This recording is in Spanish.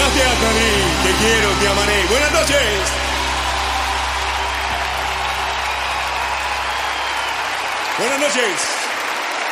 Gracias, Dani. Te quiero, te amaré. Buenas noches. Buenas noches.